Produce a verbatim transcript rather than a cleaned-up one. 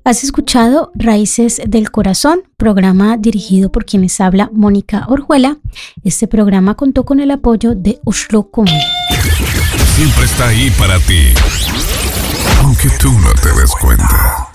Has escuchado Raíces del Corazón, programa dirigido por quienes habla Mónica Orjuela. Este programa contó con el apoyo de Oslo Común. Siempre está ahí para ti, aunque tú no te des cuenta.